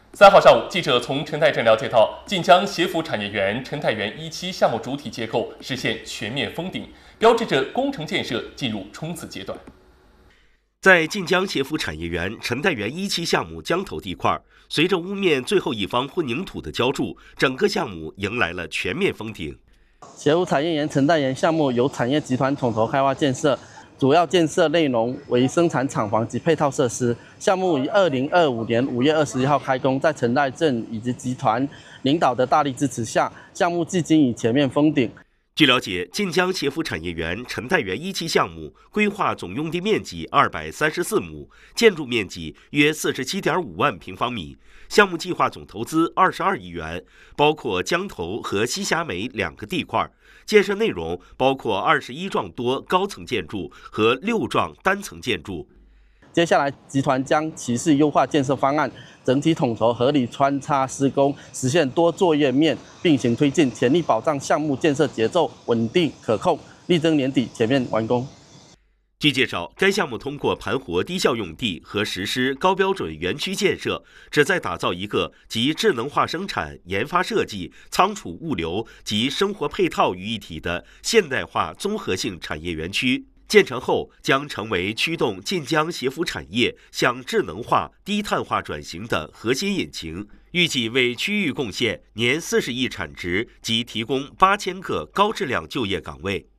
3号上午，记者从陈代镇了解到，晋江协福产业园陈代园1期项目主体结构实现全面封顶，标志着工程建设进入冲刺阶段。 在晋江协福产业园陈代园1期项目江头地块，随着屋面最后一方混凝土的浇筑，整个项目迎来了全面封顶。 协福产业园陈代园项目由产业集团统筹开发建设，主要建设内容为生产厂房及配套设施。项目于2025年5月21号开工，在陈代镇以及集团领导的大力支持下，项目至今已全面封顶。 据了解，晋江协福产业园陈代园1期项目规划总用地面积234亩，建筑面积约47.5万平方米，项目计划总投资22亿元，包括江头和西峡美2个地块。建设内容包括21幢多高层建筑和6幢单层建筑。 接下来，集团将其次优化建设方案，整体统筹合理穿插施工，实现多作业面并行推进，全力保障项目建设节奏稳定可控，力争年底全面完工。 据介绍，该项目通过盘活低效用地和实施高标准园区建设，旨在打造一个集智能化生产、研发设计、仓储物流及生活配套于一体的现代化综合性产业园区。建成后将成为驱动晋江协福产业向智能化、低碳化转型的核心引擎，预计为区域贡献年40亿产值及提供8000个高质量就业岗位。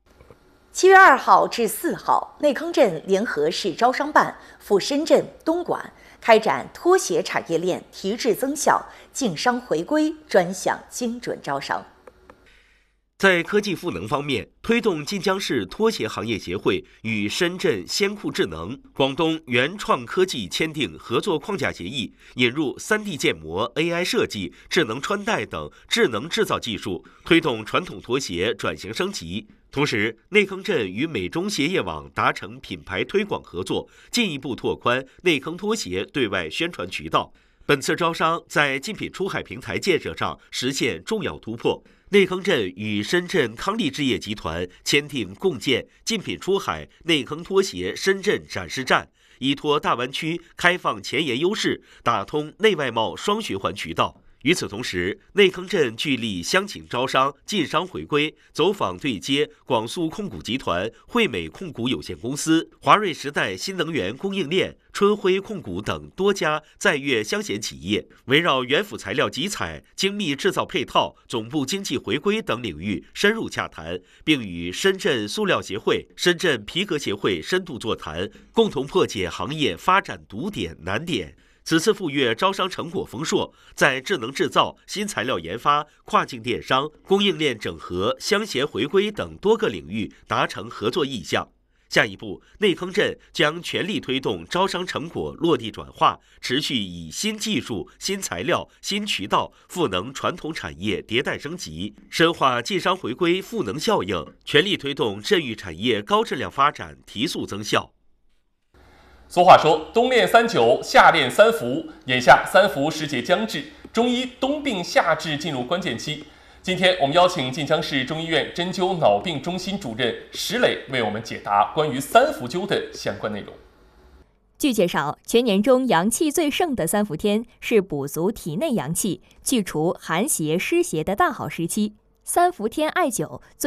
7月2号至4号，内坑镇联合市招商办赴深圳、东莞开展拖鞋产业链提质增效、竞商回归专项精准招商。 在科技赋能方面，推动晋江市拖鞋行业协会与深圳先酷智能、广东原创科技签订合作框架协议，引入3D 建模、AI 设计、智能穿戴等智能制造技术，推动传统拖鞋转型升级。同时，内坑镇与美中鞋业网达成品牌推广合作，进一步拓宽内坑拖鞋对外宣传渠道。本次招商在竞品出海平台建设上实现重要突破。内坑镇与深圳康利置业集团签订共建竞品出海内坑拖鞋深圳展示站，依托大湾区开放前沿优势，打通内外贸双循环渠道。与此同时，内坑镇聚力乡情招商、晋商回归，走访对接广塑控股集团、惠美控股有限公司、华瑞时代新能源供应链、春晖控股等多家在粤乡闲企业，围绕原辅材料集采、精密制造配套、总部经济回归等领域深入洽谈，并与深圳塑料协会、深圳皮革协会深度座谈，共同破解行业发展堵点难点。此次赴粤招商成果丰硕，在智能制造、新材料研发、跨境电商、供应链整合、乡闲回归等多个领域达成合作意向。下一步，内坑镇将全力推动招商成果落地转化，持续以新技术、新材料、新渠道赋能传统产业迭代升级，深化晋商回归赋能效应，全力推动镇域产业高质量发展提速增效。 俗话说，冬练3九，夏练3伏。眼下3伏时节将至，中医冬病夏治进入关键期。今天我们邀请晋江市中医院针灸脑病中心主任石磊为我们解答关于3伏灸的相关内容。 据介绍，全年中阳气最盛的3伏天是补足体内阳气、去除寒邪湿邪的大好时期。3伏天艾灸最